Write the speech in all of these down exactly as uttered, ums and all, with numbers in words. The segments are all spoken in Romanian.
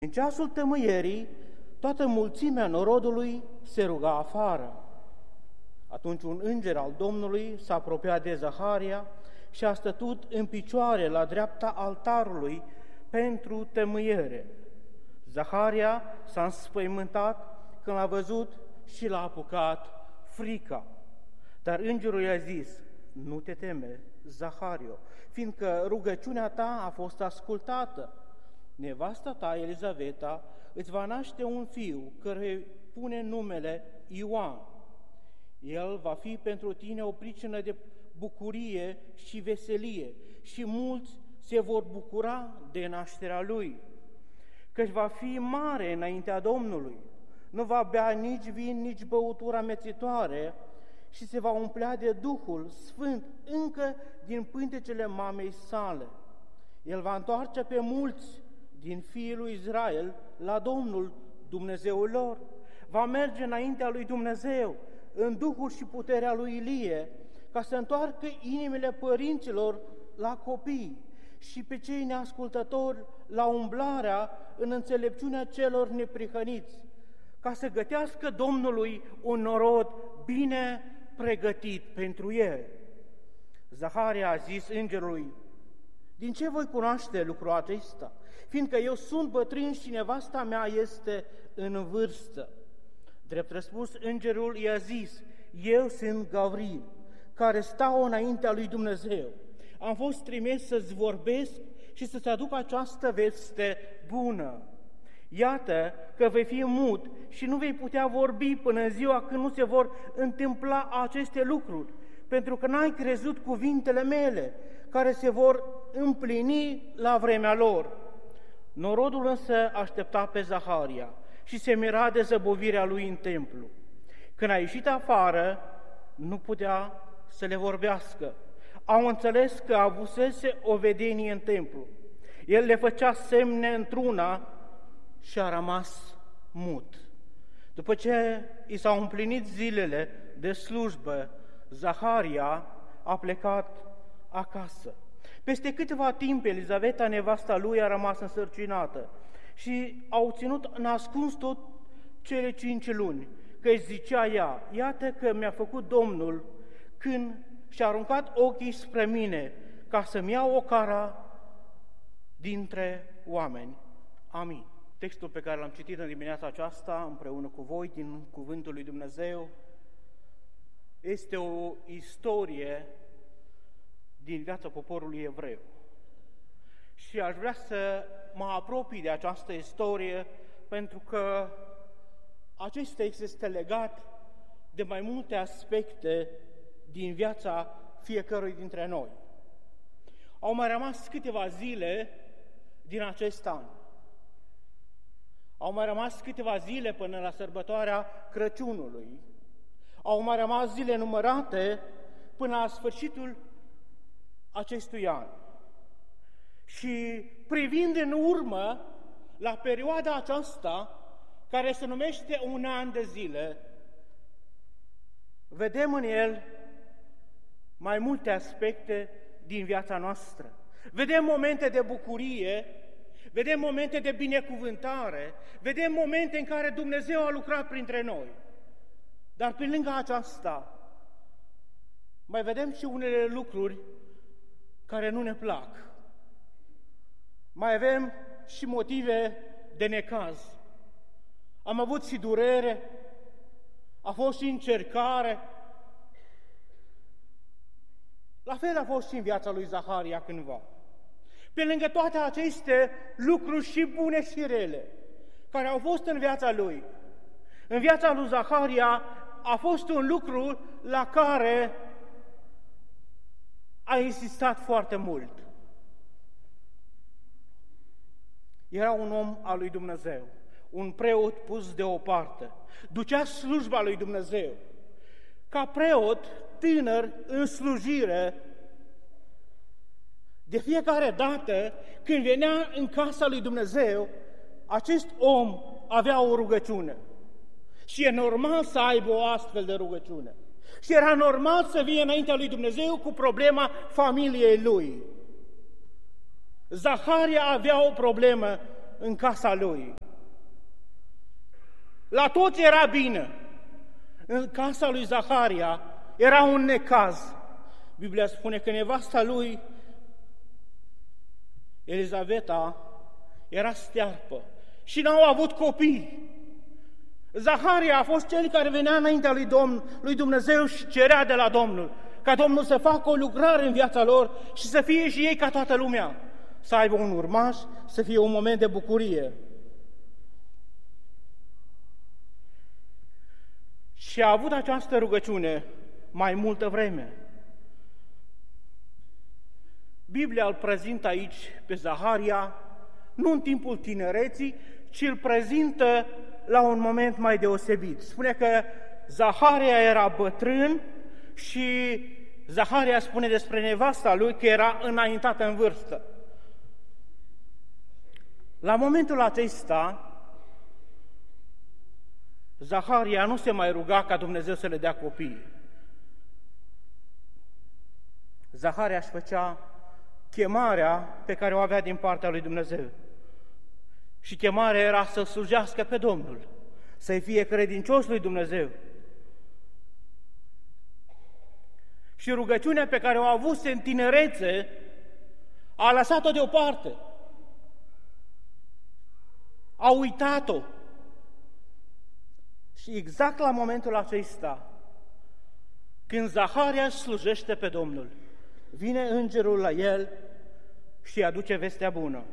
În ceasul tămâierii, toată mulțimea norodului se ruga afară. Atunci un înger al Domnului s-a apropiat de Zaharia și a stătut în picioare la dreapta altarului pentru tămâiere. Zaharia s-a înspăimântat când l-a văzut și l-a apucat frica. Dar îngerul i-a zis: nu te teme, Zahario, fiindcă rugăciunea ta a fost ascultată. Nevasta ta, Elizaveta, îți va naște un fiu, căruia pune numele Ioan. El va fi pentru tine o pricină de bucurie și veselie și mulți se vor bucura de nașterea lui, căci va fi mare înaintea Domnului. Nu va bea nici vin, nici băutură amețitoare și se va umplea de Duhul Sfânt încă din pântecele mamei sale. El va întoarce pe mulți din fiii lui Israel la Domnul Dumnezeul lor. Va merge înaintea lui Dumnezeu în Duhul și puterea lui Ilie, ca să întoarcă inimile părinților la copii și pe cei neascultători la umblarea în înțelepciunea celor neprihăniți, ca să gătească Domnului un norod bine pregătit pentru el. Zaharia a zis îngerului: din ce voi cunoaște lucrul acesta, fiindcă eu sunt bătrân și nevasta mea este în vârstă? Drept răspuns, îngerul i-a zis: eu sunt Gavril, care stau înaintea lui Dumnezeu. Am fost trimis să-ți vorbesc și să-ți aduc această veste bună. Iată că vei fi mut și nu vei putea vorbi până în ziua când nu se vor întâmpla aceste lucruri, pentru că n-ai crezut cuvintele mele, care se vor împlini la vremea lor. Norodul însă aștepta pe Zaharia și se mira de zăbovirea lui în templu. Când a ieșit afară, nu putea să le vorbească. Au înțeles că avusese o vedenie în templu. El le făcea semne într-una și a rămas mut. După ce i s-au împlinit zilele de slujbă, Zaharia a plecat acasă. Peste câteva timp, Elizaveta, nevasta lui, a rămas însărcinată și au ținut nascuns tot cele cinci luni, că își zicea ea: iată că mi-a făcut Domnul când și-a aruncat ochii spre mine, ca să-mi iau o cara dintre oameni. Amin. Textul pe care l-am citit în dimineața aceasta împreună cu voi din Cuvântul lui Dumnezeu este o istorie din viața poporului evreu. Și aș vrea să mă apropii de această istorie pentru că acest text este legat de mai multe aspecte din viața fiecărui dintre noi. Au mai rămas câteva zile din acest an. Au mai rămas câteva zile până la sărbătoarea Crăciunului. Au mai rămas zile numărate până la sfârșitul acestui an. Și privind în urmă la perioada aceasta, care se numește un an de zile, vedem în el mai multe aspecte din viața noastră. Vedem momente de bucurie, vedem momente de binecuvântare, vedem momente în care Dumnezeu a lucrat printre noi. Dar pe lângă aceasta, mai vedem și unele lucruri care nu ne plac. Mai avem și motive de necaz. Am avut și durere, a fost și încercare. La fel a fost și în viața lui Zaharia cândva. Pe lângă toate aceste lucruri și bune și rele, care au fost în viața lui, în viața lui Zaharia a fost un lucru la care a insistat foarte mult. Era un om al lui Dumnezeu, un preot pus deoparte, ducea slujba lui Dumnezeu. Ca preot tânăr în slujire, de fiecare dată când venea în casa lui Dumnezeu, acest om avea o rugăciune. Și e normal să aibă o astfel de rugăciune. Și era normal să vină înaintea lui Dumnezeu cu problema familiei lui. Zaharia avea o problemă în casa lui. La toți era bine. În casa lui Zaharia era un necaz. Biblia spune că nevasta lui, Elizaveta, era stearpă și n-au avut copii. Zaharia a fost cel care venea înaintea lui, Domn, lui Dumnezeu și cerea de la Domnul, ca Domnul să facă o lucrare în viața lor și să fie și ei ca toată lumea, să aibă un urmaș, să fie un moment de bucurie. Și a avut această rugăciune mai multă vreme. Biblia îl prezintă aici pe Zaharia, nu în timpul tinereții, ci îl prezintă la un moment mai deosebit. Spune că Zaharia era bătrân și Zaharia spune despre nevasta lui că era înaintată în vârstă. La momentul acesta, Zaharia nu se mai ruga ca Dumnezeu să le dea copii. Zaharia își făcea chemarea pe care o avea din partea lui Dumnezeu. Și chemarea era să slujească pe Domnul, să-i fie credincios lui Dumnezeu. Și rugăciunea pe care o a avut în tinerețe a lăsat-o deoparte. A uitat-o. Și exact la momentul acesta, când Zaharia slujește pe Domnul, vine îngerul la el și îi aduce vestea bună.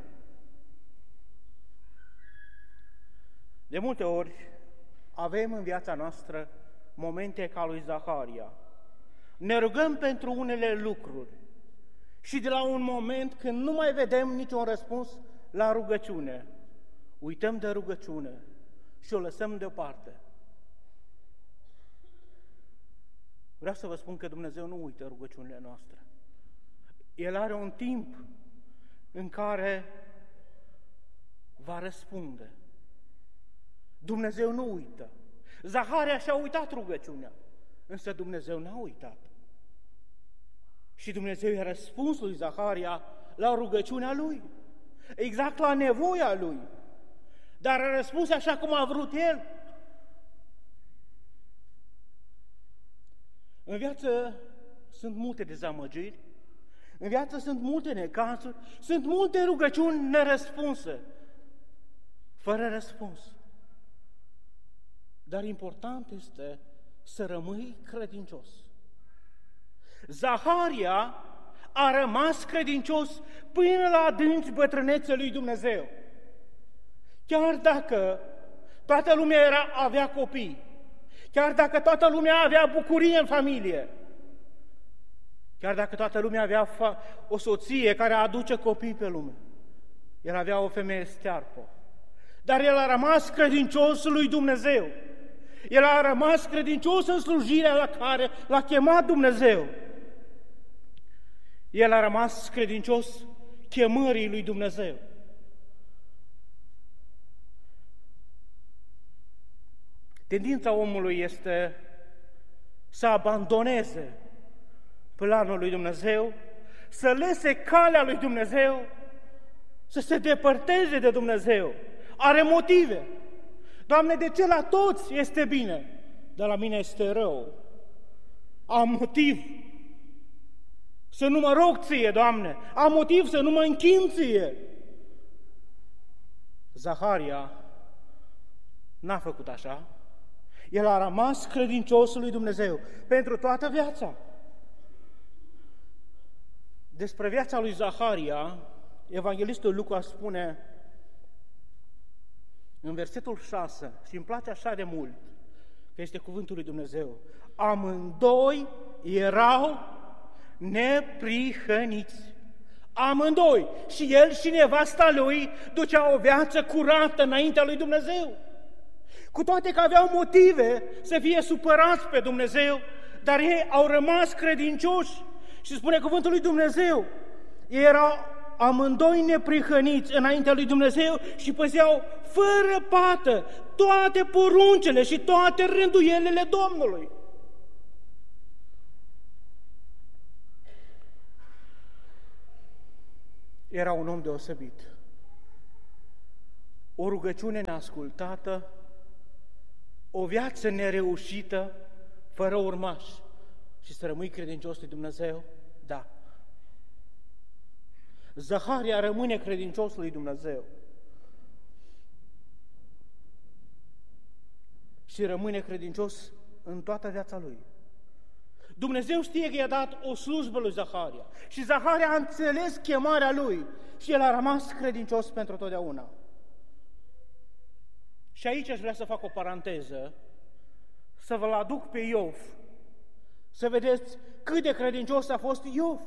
De multe ori avem în viața noastră momente ca lui Zaharia. Ne rugăm pentru unele lucruri și de la un moment când nu mai vedem niciun răspuns la rugăciune, uităm de rugăciune și o lăsăm deoparte. Vreau să vă spun că Dumnezeu nu uită rugăciunile noastre. El are un timp în care va răspunde. Dumnezeu nu uită. Zaharia și-a uitat rugăciunea, însă Dumnezeu n-a uitat. Și Dumnezeu i-a răspuns lui Zaharia la rugăciunea lui, exact la nevoia lui, dar a răspuns așa cum a vrut el. În viață sunt multe dezamăgiri, în viață sunt multe necazuri, sunt multe rugăciuni nerăspunse, fără răspuns. Dar important este să rămâi credincios. Zaharia a rămas credincios până la adânci bătrânețe lui Dumnezeu. Chiar dacă toată lumea era, avea copii, chiar dacă toată lumea avea bucurie în familie, chiar dacă toată lumea avea o soție care aduce copii pe lume, el avea o femeie stearpă, dar el a rămas credincios lui Dumnezeu. El a rămas credincios în slujirea la care l-a chemat Dumnezeu. El a rămas credincios chemării lui Dumnezeu. Tendința omului este să abandoneze planul lui Dumnezeu, să lese calea lui Dumnezeu, să se depărteze de Dumnezeu. Are motive. Doamne, de ce la toți este bine, dar la mine este rău? Am motiv să nu mă rog ție, Doamne, am motiv să nu mă închin ție. Zaharia n-a făcut așa. El a rămas credincios lui Dumnezeu pentru toată viața. Despre viața lui Zaharia, evanghelistul Luca spune în versetul șase, și îmi place așa de mult, că este cuvântul lui Dumnezeu, amândoi erau neprihăniți. Amândoi, și el și nevasta lui, duceau o viață curată înaintea lui Dumnezeu. Cu toate că aveau motive să fie supărați pe Dumnezeu, dar ei au rămas credincioși. Și spune cuvântul lui Dumnezeu, ei erau amândoi neprihăniți înaintea lui Dumnezeu și păzeau fără pată toate poruncele și toate rânduielile Domnului. Era un om deosebit. o rugăciune neascultată, o viață nereușită, fără urmași și să rămâi credincios lui Dumnezeu? Da. Zaharia rămâne credincios lui Dumnezeu și rămâne credincios în toată viața lui. Dumnezeu știe că i-a dat o slujbă lui Zaharia și Zaharia a înțeles chemarea lui și el a rămas credincios pentru totdeauna. Și aici aș vrea să fac o paranteză, să vă-l aduc pe Iov, să vedeți cât de credincios a fost Iov.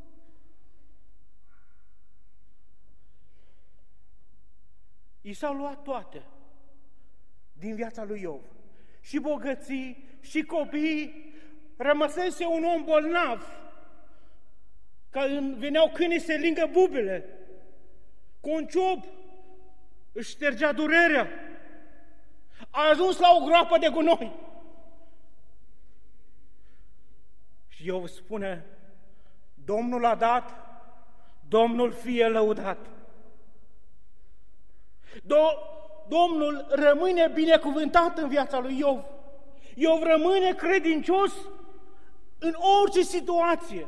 I s-au luat toate din viața lui Iov, și bogății, și copii, rămăsese un om bolnav, că veneau câinii să lingă bubele, cu un ciup își ștergea durerea, a ajuns la o groapă de gunoi. Și Iov spune, Domnul a dat, Domnul fie lăudat. Do- Domnul rămâne binecuvântat în viața lui Iov. Iov rămâne credincios în orice situație.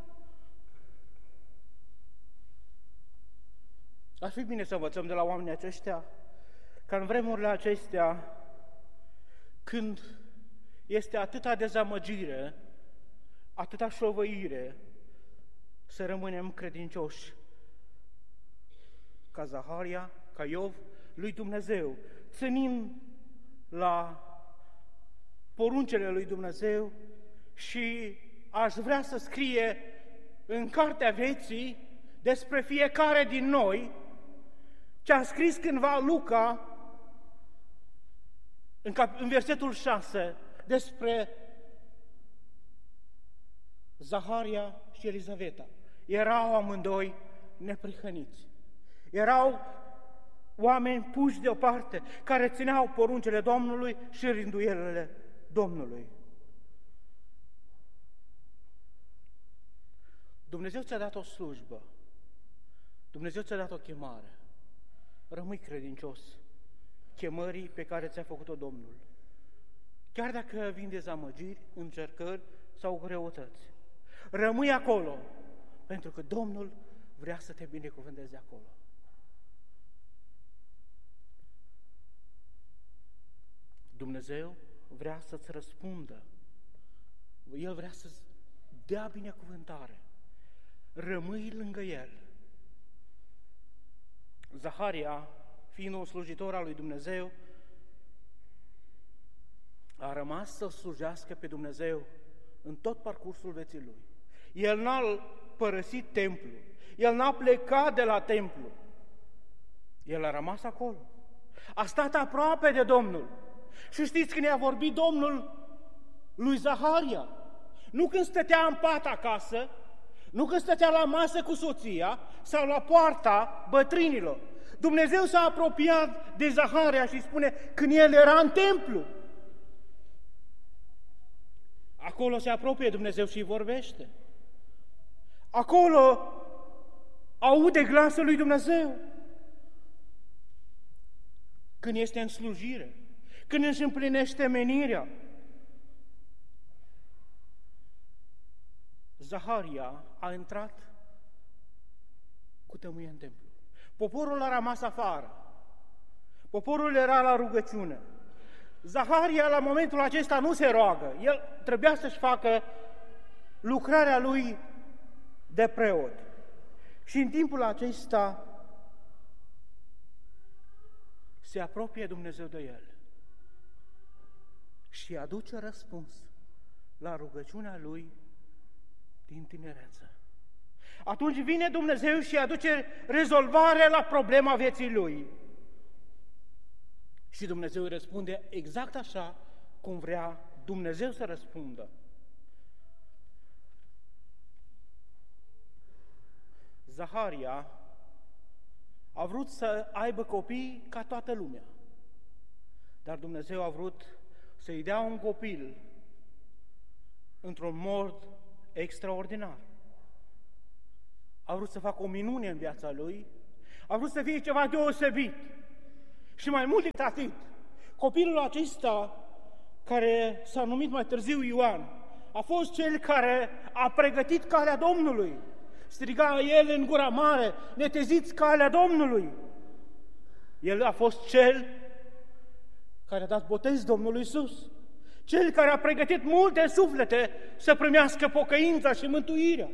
Ar fi bine să învățăm de la oamenii aceștia că în vremurile acestea, când este atâta dezamăgire, atâta șovăire, să rămânem credincioși ca Zaharia, ca Iov, lui Dumnezeu, ținând la poruncele lui Dumnezeu. Și aș vrea să scrie în Cartea Vieții despre fiecare din noi ce a scris cândva Luca în, cap- în versetul șase despre Zaharia și Elizaveta. Erau amândoi neprihăniți. Erau oameni puși deoparte, care țineau poruncele Domnului și rânduielile Domnului. Dumnezeu ți-a dat o slujbă, Dumnezeu ți-a dat o chemare. Rămâi credincios chemării pe care ți-a făcut-o Domnul. Chiar dacă vin dezamăgiri, încercări sau greutăți. Rămâi acolo, pentru că Domnul vrea să te binecuvânteze acolo. Dumnezeu vrea să-ți răspundă. El vrea să-ți dea binecuvântare. Rămâi lângă El. Zaharia, fiind un slujitor al lui Dumnezeu, a rămas să slujească pe Dumnezeu în tot parcursul vieții lui. El n-a părăsit templul, el n-a plecat de la templu, el a rămas acolo. A stat aproape de Domnul. Și știți când i-a vorbit Domnul lui Zaharia? Nu când stătea în pat acasă, nu când stătea la masă cu soția sau la poarta bătrânilor. Dumnezeu s-a apropiat de Zaharia și spune, când el era în templu. Acolo se apropie Dumnezeu și îi vorbește. Acolo aude glasul lui Dumnezeu. Când este în slujire, când își împlinește menirea. Zaharia a intrat cu tămâie în templu. Poporul a rămas afară. Poporul era la rugăciune. Zaharia la momentul acesta nu se roagă. El trebuia să-și facă lucrarea lui de preot. Și în timpul acesta se apropie Dumnezeu de el și aduce răspuns la rugăciunea lui din tinerețe. Atunci vine Dumnezeu și aduce rezolvare la problema vieții lui. Și Dumnezeu îi răspunde exact așa cum vrea Dumnezeu să răspundă. Zaharia a vrut să aibă copii ca toată lumea, dar Dumnezeu a vrut să-i dea un copil într-un mod extraordinar. A vrut să facă o minune în viața lui, a vrut să fie ceva deosebit. Și mai mult decât atât, copilul acesta, care s-a numit mai târziu Ioan, a fost cel care a pregătit calea Domnului. Striga el în gura mare, neteziți calea Domnului. El a fost cel care a dat botez Domnului Iisus, cel care a pregătit multe suflete să primească pocăința și mântuirea.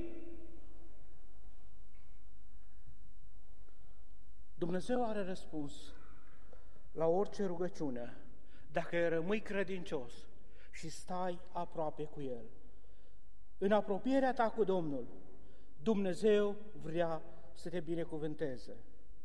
Dumnezeu are răspuns la orice rugăciune dacă rămâi credincios și stai aproape cu El. În apropierea ta cu Domnul, Dumnezeu vrea să te binecuvânteze.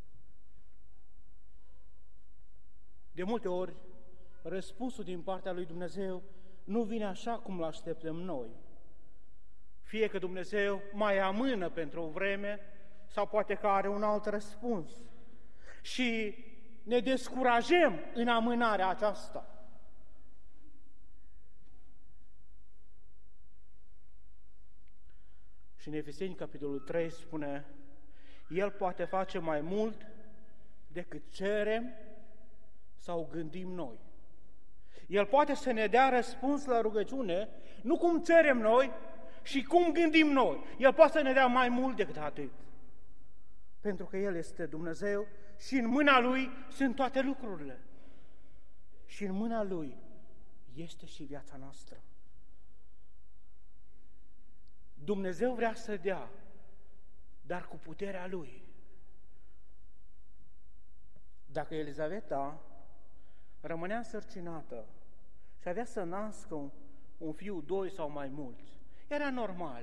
De multe ori, răspunsul din partea lui Dumnezeu nu vine așa cum l-așteptăm noi. Fie că Dumnezeu mai amână pentru o vreme, sau poate că are un alt răspuns. Și ne descurajăm în amânarea aceasta. Și în Efeseni, capitolul trei, spune: El poate face mai mult decât cerem sau gândim noi. El poate să ne dea răspuns la rugăciune, nu cum cerem noi și cum gândim noi. El poate să ne dea mai mult decât atât. Pentru că El este Dumnezeu și în mâna Lui sunt toate lucrurile. Și în mâna Lui este și viața noastră. Dumnezeu vrea să dea, dar cu puterea Lui. Dacă Elizaveta rămânea însărcinată și avea să nască un, un fiu, doi sau mai mulți, era normal.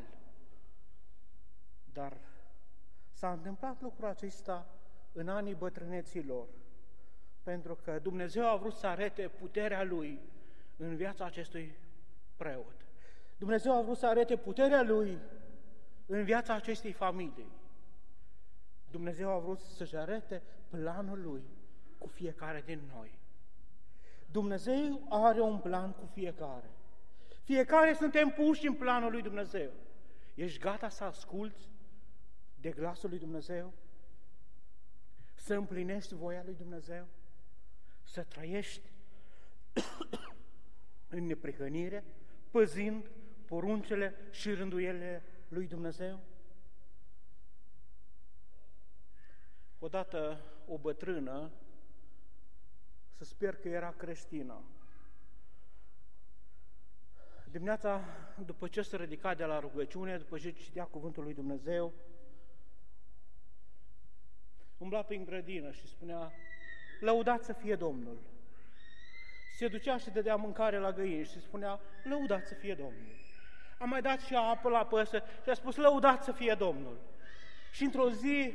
Dar s-a întâmplat lucrul acesta în anii bătrâneții lor, pentru că Dumnezeu a vrut să arete puterea Lui în viața acestui preot. Dumnezeu a vrut să arete puterea Lui în viața acestei familii. Dumnezeu a vrut să-și arete planul Lui cu fiecare din noi. Dumnezeu are un plan cu fiecare. Fiecare suntem puși în planul lui Dumnezeu. Ești gata să asculți de glasul lui Dumnezeu? Să împlinești voia lui Dumnezeu? Să trăiești în neprihănire, păzind poruncele și rânduielile lui Dumnezeu? Odată o bătrână, să sper că era creștină, dimineața, după ce se ridica de la rugăciune, după ce citea cuvântul lui Dumnezeu, umbla prin grădină și spunea: lăudați să fie Domnul. Se ducea și dădea mâncare la găini și spunea: lăudați să fie Domnul. A mai dat și apă la păsări și a spus: lăudați să fie Domnul. Și într-o zi,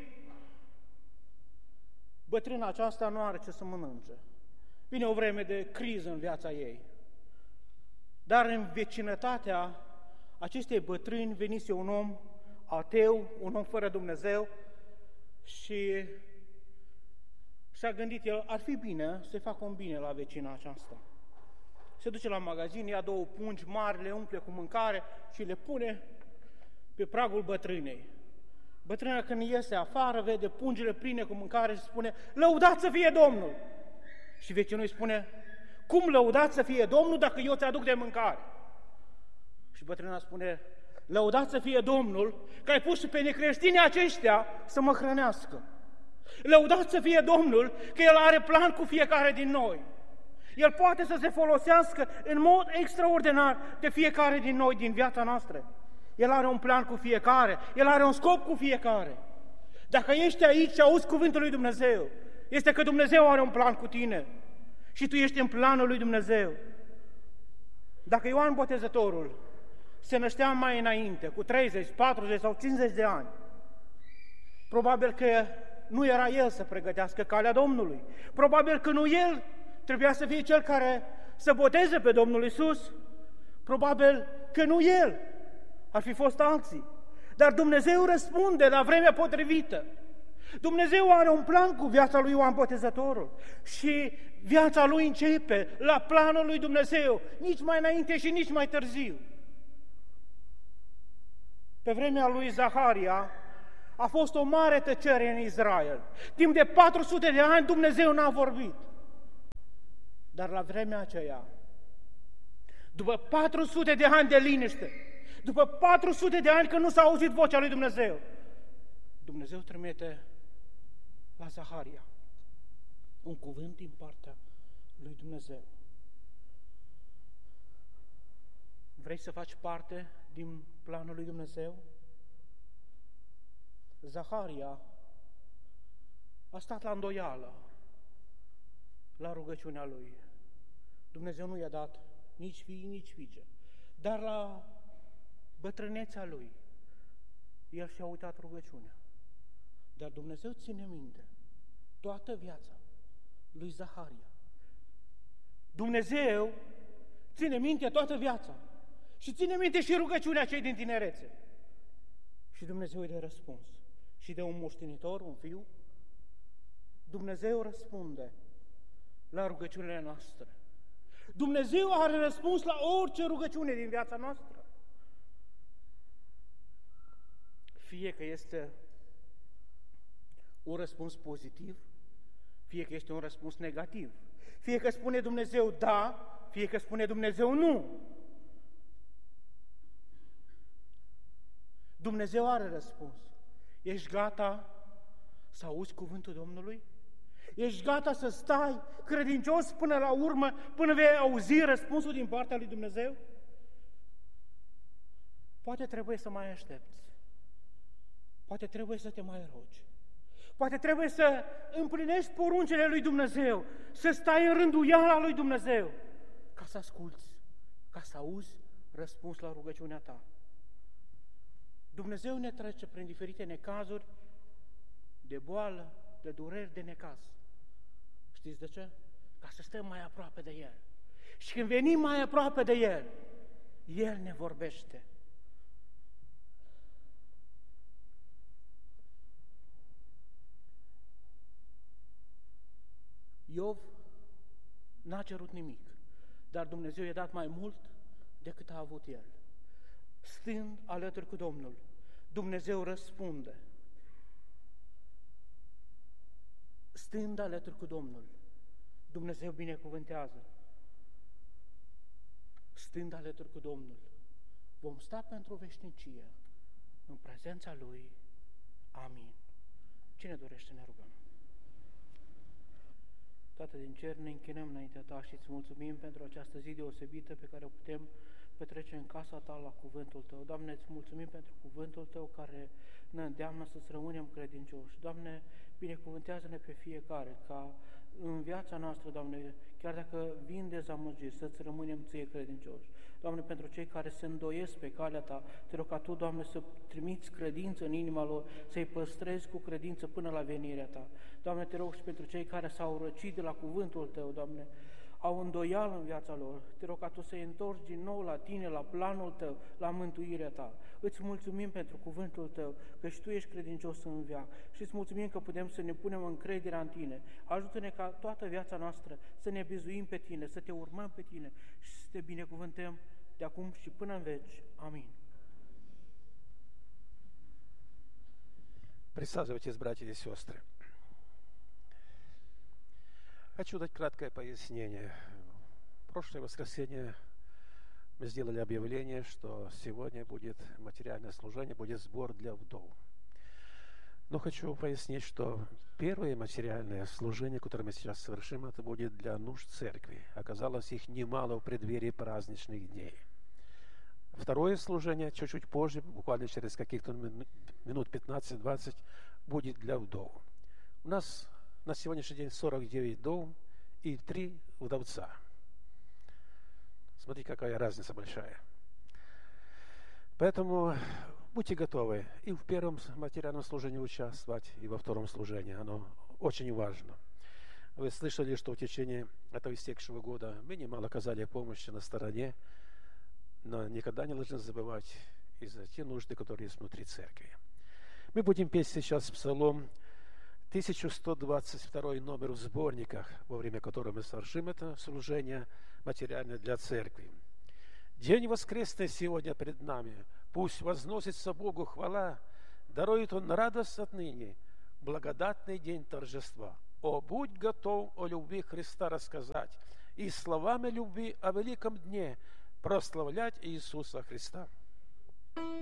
bătrâna aceasta nu are ce să mănânce. Vine o vreme de criză în viața ei. Dar în vecinătatea acestei bătrâni venise un om ateu, un om fără Dumnezeu, și și-a gândit el: ar fi bine să facă un bine la vecina aceasta. Se duce la magazin, ia două pungi mari, le umple cu mâncare și le pune pe pragul bătrânei. Bătrâna, când iese afară, vede pungile pline cu mâncare și spune: lăudați să fie Domnul! Și vecinul îi spune: cum lăudați să fie Domnul dacă eu ți-aduc de mâncare? Și bătrâna spune: lăudați să fie Domnul că ai pus pe necreștinii aceștia să mă hrănească. Lăudați să fie Domnul că El are plan cu fiecare din noi. El poate să se folosească în mod extraordinar de fiecare din noi, din viața noastră. El are un plan cu fiecare, El are un scop cu fiecare. Dacă ești aici și auzi cuvântul lui Dumnezeu, este că Dumnezeu are un plan cu tine și tu ești în planul lui Dumnezeu. Dacă Ioan Botezătorul se năștea mai înainte, cu treizeci, patruzeci sau cincizeci de ani, probabil că nu era el să pregătească calea Domnului. Probabil că nu el trebuia să fie cel care să boteze pe Domnul Iisus. Probabil că nu el, ar fi fost alții. Dar Dumnezeu răspunde la vremea potrivită. Dumnezeu are un plan cu viața lui Ioan Botezătorul și viața lui începe la planul lui Dumnezeu, nici mai înainte și nici mai târziu. Pe vremea lui Zaharia a fost o mare tăcere în Israel. Timp de patru sute de ani Dumnezeu n-a vorbit. Dar la vremea aceea, după patru sute de ani de liniște, după patru sute de ani că nu s-a auzit vocea lui Dumnezeu, Dumnezeu trimite la Zaharia un cuvânt din partea lui Dumnezeu. Vrei să faci parte din planul lui Dumnezeu? Zaharia a stat la îndoială la rugăciunea lui. Dumnezeu nu i-a dat nici fii, nici fiice. Dar la bătrânețea lui, el și-a uitat rugăciunea. Dar Dumnezeu ține minte toată viața lui Zaharia. Dumnezeu ține minte toată viața și ține minte și rugăciunea cei din tinerețe. Și Dumnezeu îi dă răspuns. Și de un moștenitor, un fiu, Dumnezeu răspunde la rugăciunile noastre. Dumnezeu are răspuns la orice rugăciune din viața noastră. Fie că este un răspuns pozitiv, fie că este un răspuns negativ, fie că spune Dumnezeu da, fie că spune Dumnezeu nu. Dumnezeu are răspuns. Ești gata să auzi cuvântul Domnului? Ești gata să stai credincios până la urmă, până vei auzi răspunsul din partea lui Dumnezeu? Poate trebuie să mai aștepți. Poate trebuie să te mai rogi. Poate trebuie să împlinești poruncile lui Dumnezeu, să stai în rânduiala lui Dumnezeu, ca să asculți, ca să auzi răspuns la rugăciunea ta. Dumnezeu ne trece prin diferite necazuri, de boală, de dureri, de necaz. Știți de ce? Ca să stăm mai aproape de El. Și când venim mai aproape de El, El ne vorbește. Iov n-a cerut nimic, dar Dumnezeu i-a dat mai mult decât a avut el. Stând alături cu Domnul, Dumnezeu răspunde. Stând alături cu Domnul, Dumnezeu binecuvântează. Stând alături cu Domnul, vom sta pentru veșnicie în prezența Lui. Amin. Cine dorește, ne rugăm. Tată din cer, ne închinăm înaintea Ta și îți mulțumim pentru această zi deosebită pe care o putem petrece în casa Ta la cuvântul Tău. Doamne, îți mulțumim pentru cuvântul Tău care ne îndeamnă să-ți rămânem credincioși. Doamne, binecuvântează-ne pe fiecare ca în viața noastră, Doamne, chiar dacă vin dezamăgiri, să-ți rămânem Ție credincioși. Doamne, pentru cei care se îndoiesc pe calea Ta, te rog ca Tu, Doamne, să trimiți credință în inima lor, să-i păstrezi cu credință până la venirea Ta. Doamne, te rog și pentru cei care s-au răcit de la cuvântul Tău, Doamne, au îndoială în viața lor, te rog ca Tu să-i întorci din nou la Tine, la planul Tău, la mântuirea Ta. Îți mulțumim pentru cuvântul Tău, că și Tu ești credincios în veac și îți mulțumim că putem să ne punem încrederea în Tine. Ajută-ne ca toată viața noastră să ne bizuim pe Tine, să Te urmăm pe Tine și să Te binecuvântăm de acum și până în veci. Amin. Присаживайтесь, братья и сестры. Хочу дать краткое пояснение. В прошлое воскресенье мы сделали объявление, что сегодня будет материальное служение, будет сбор для вдов. Но хочу пояснить, что первое материальное служение, которое мы сейчас совершим, это будет для нужд церкви. Оказалось, их немало в преддверии праздничных дней. Второе служение чуть-чуть позже, буквально через каких-то минут пятнадцать-двадцать, будет для вдов. У нас на сегодняшний день сорок девять вдов и три вдовца. Смотрите, какая разница большая. Поэтому будьте готовы и в первом материальном служении участвовать, и во втором служении. Оно очень важно. Вы слышали, что в течение этого истекшего года мы немало оказали помощи на стороне, но никогда не должны забывать и за те нужды, которые есть внутри церкви. Мы будем петь сейчас псалом тысяча сто двадцать второй номер в сборниках, во время которого мы совершим это служение материальное для церкви. День воскресный сегодня пред нами. Пусть возносится Богу хвала, дарует Он радость отныне, благодатный день торжества. О, будь готов о любви Христа рассказать и словами любви о великом дне прославлять Иисуса Христа.